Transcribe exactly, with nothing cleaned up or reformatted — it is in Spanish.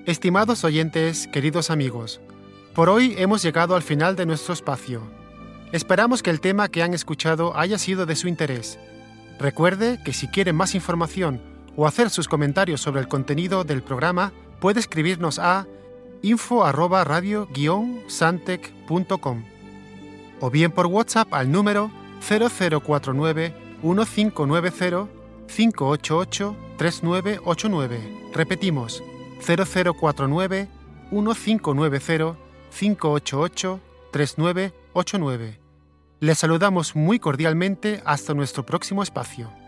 Estimados oyentes, queridos amigos, por hoy hemos llegado al final de nuestro espacio. Esperamos que el tema que han escuchado haya sido de su interés. Recuerde que si quiere más información o hacer sus comentarios sobre el contenido del programa, puede escribirnos a info arroba radio guion santec punto com o bien por WhatsApp al número cero cero cuatro nueve uno cinco nueve cero cinco ocho ocho tres nueve ocho nueve. Repetimos, cero cero cuatro nueve uno cinco nueve cero cinco ocho ocho tres nueve ocho nueve. Les saludamos muy cordialmente hasta nuestro próximo espacio.